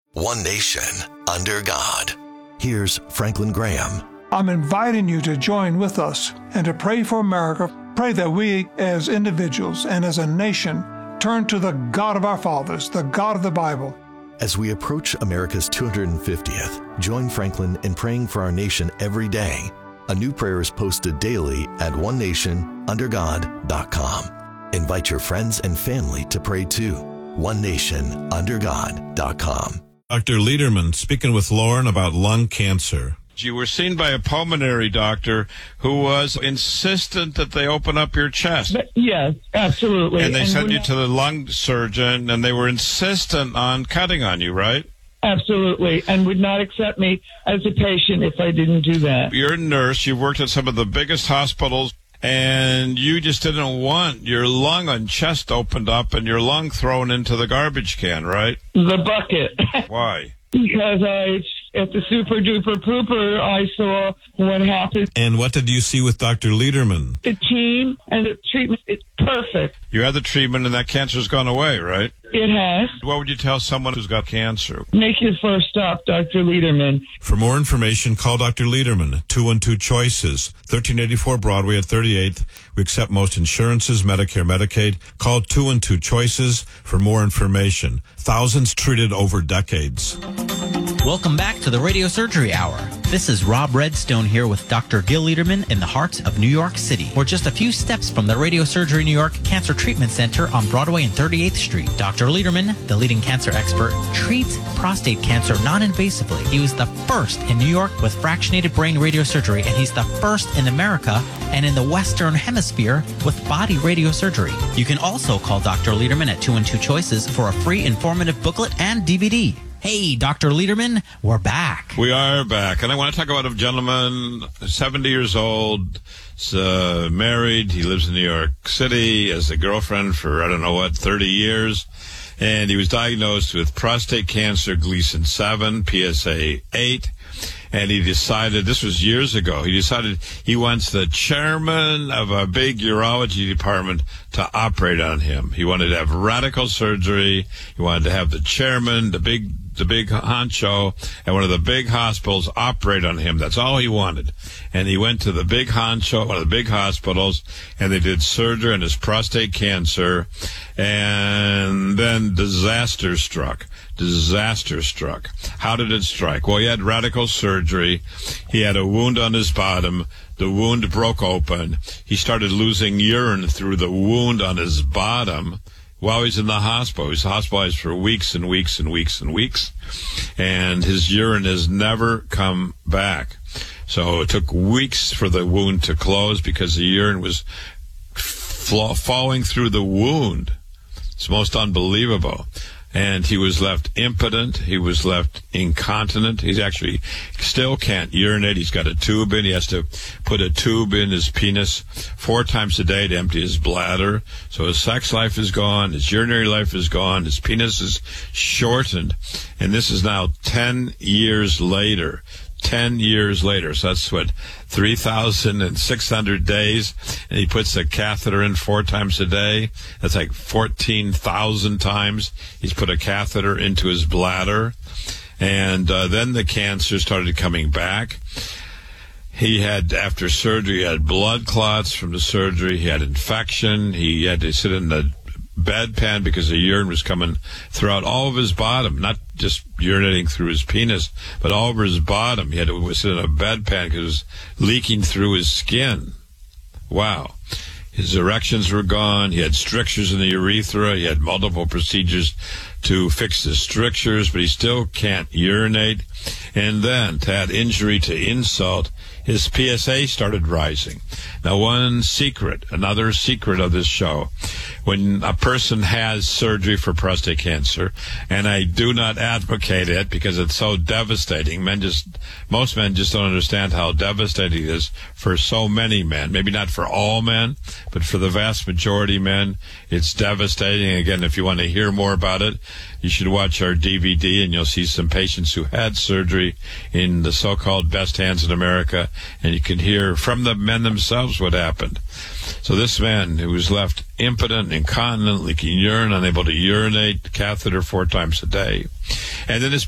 One nation, under God. Here's Franklin Graham. I'm inviting you to join with us and to pray for America. Pray that we, as individuals and as a nation, turn to the God of our fathers, the God of the Bible. As we approach America's 250th, join Franklin in praying for our nation every day. A new prayer is posted daily at onenationundergod.com. Invite your friends and family to pray too. onenationundergod.com. Dr. Lederman speaking with Lauren about lung cancer. You were seen by a pulmonary doctor who was insistent that they open up your chest. Yes, absolutely. And they sent you to the lung surgeon, and they were insistent on cutting on you, right? Absolutely, and would not accept me as a patient if I didn't do that. You're a nurse. You've worked at some of the biggest hospitals, and you just didn't want your lung and chest opened up and your lung thrown into the garbage can, right? The bucket. Why? Because at the Super Duper Pooper, I saw what happened. And what did you see with Dr. Lederman? The team and the treatment is perfect. You had the treatment and that cancer's gone away, right? It has. What would you tell someone who's got cancer? Make your first stop, Dr. Lederman. For more information, call Dr. Lederman, 212-CHOICES, 1384 Broadway at 38th. We accept most insurances, Medicare, Medicaid. Call 212-CHOICES for more information. Thousands treated over decades. Welcome back to the Radio Surgery Hour. This is Rob Redstone here with Dr. Gil Lederman in the heart of New York City. We're just a few steps from the Radio Surgery New York Cancer Treatment Center on Broadway and 38th Street. Dr. Lederman, the leading cancer expert, treats prostate cancer non-invasively. He was the first in New York with fractionated brain radiosurgery, and he's the first in America and in the Western Hemisphere with body radiosurgery. You can also call Dr. Lederman at 212-CHOICES for a free informative booklet and DVD. Hey, Dr. Lederman, we're back. We are back. And I want to talk about a gentleman, 70 years old, married. He lives in New York City, has a girlfriend for, 30 years. And he was diagnosed with prostate cancer, Gleason 7, PSA 8. And he decided, this was years ago, he decided he wants the chairman of a big urology department to operate on him. He wanted to have radical surgery. He wanted to have the chairman, the big honcho at one of the big hospitals operate on him. That's all he wanted. And he went to the big honcho, one of the big hospitals, and they did surgery on his prostate cancer. And then disaster struck. How did it strike? Well, he had radical surgery. He had a wound on his bottom. The wound broke open. He started losing urine through the wound on his bottom while he's in the hospital. He was hospitalized for weeks and weeks and weeks and weeks. And his urine has never come back. So it took weeks for the wound to close because the urine was falling through the wound. It's most unbelievable. And he was left impotent. He was left incontinent. He's actually still can't urinate. He's got a tube in. He has to put a tube in his penis 4 times a day to empty his bladder. So his sex life is gone. His urinary life is gone. His penis is shortened. And this is now 10 years later. 10 years later. So that's 3,600 days. And he puts a catheter in 4 times a day. That's like 14,000 times. He's put a catheter into his bladder. And then the cancer started coming back. He had, after surgery, he had blood clots from the surgery. He had infection. He had to sit in the bedpan because the urine was coming throughout all of his bottom, not just urinating through his penis, but all over his bottom. He had to sit in a bedpan because it was leaking through his skin. Wow. His erections were gone. He had strictures in the urethra. He had multiple procedures to fix the strictures, but he still can't urinate. And then, to add injury to insult, his PSA started rising. Now, another secret of this show, when a person has surgery for prostate cancer, and I do not advocate it because it's so devastating. Most men just don't understand how devastating it is for so many men. Maybe not for all men, but for the vast majority of men, it's devastating. Again, if you want to hear more about it, you should watch our DVD, and you'll see some patients who had surgery in the so-called best hands in America, and you can hear from the men themselves what happened. So this man who was left impotent, incontinent, leaking urine, unable to urinate, catheter 4 times a day. And then his